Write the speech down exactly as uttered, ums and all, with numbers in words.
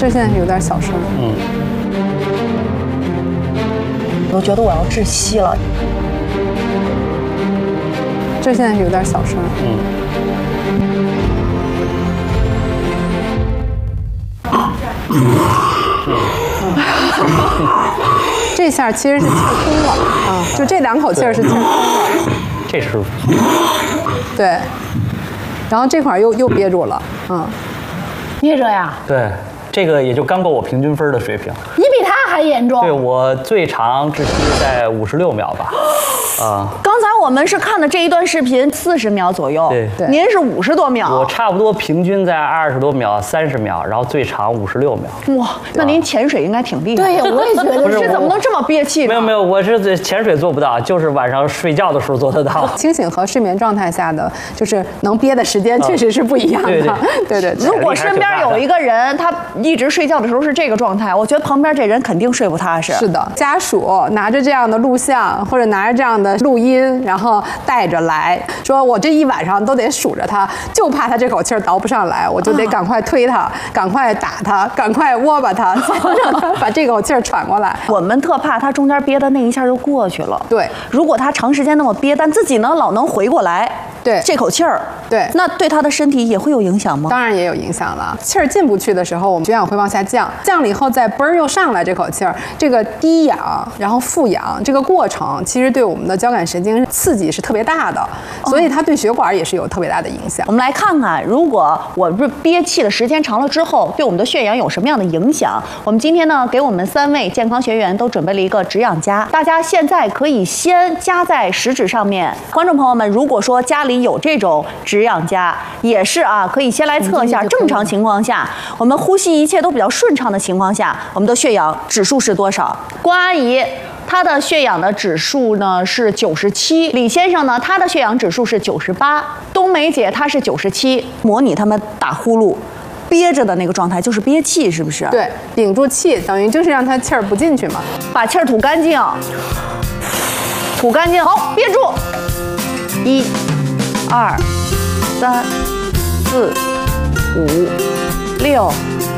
这现在是有点小声。嗯。 我觉得我要窒息了。 这现在是有点小声。嗯。这下其实是气儿空了啊，就这两口气儿是气儿空了。 这师傅。 对。然后这块儿又又憋住了，嗯。 憋着呀？ 对。这个也就刚够我平均分的水平。 你比他还严重。 对，我最长窒息在五十六秒吧。啊， 刚才我们是看的这一段视频四十秒左右， 对对，您是五十多秒， 我差不多平均在二十多秒、三十秒，然后最长五十六秒。 哇，那您潜水应该挺厉害。 对呀，我也觉得。 不是，怎么能这么憋气呢？ 没有没有，我是潜水做不到，就是晚上睡觉的时候做得到。 清醒和睡眠状态下的，就是能憋的时间确实是不一样的。 对对对对。 如果身边有一个人，他一直睡觉的时候是这个状态，我觉得旁边这人肯定睡不踏实。 是的，家属拿着这样的录像或者拿着这样的录音。然后带着来说，我这一晚上都得数着他，就怕他这口气儿倒不上来，我就得赶快推他，赶快打他，赶快窝巴他，让他把这口气儿喘过来。 我们特怕他中间憋的那一下就过去了。 对， 如果他长时间那么憋，但自己呢老能回过来， 对这口气儿， 对， 那对他的身体也会有影响吗？ 当然也有影响了。气儿进不去的时候，我们血氧会往下降，降了以后再嘣儿又上来这口气儿，这个低氧然后负氧这个过程，其实对我们的交感神经刺激是特别大的，所以它对血管也是有特别大的影响。 我们来看看，如果我不是憋气的时间长了之后，对我们的血氧有什么样的影响？我们今天呢，给我们三位健康学员都准备了一个止氧夹，大家现在可以先夹在食指上面。观众朋友们，如果说家里有这种止氧夹，也是啊，可以先来测一下。正常情况下，我们呼吸一切都比较顺畅的情况下，我们的血氧指数是多少？关阿姨。他的血氧的指数呢是九十七，李先生呢他的血氧指数是九十八，冬梅姐她是九十七。模拟他们打呼噜憋着的那个状态，就是憋气，是不是？ 对，屏住气，等于就是让他气儿不进去嘛。 把气儿吐干净，吐干净，好，憋住，一、二、三、四、五、六、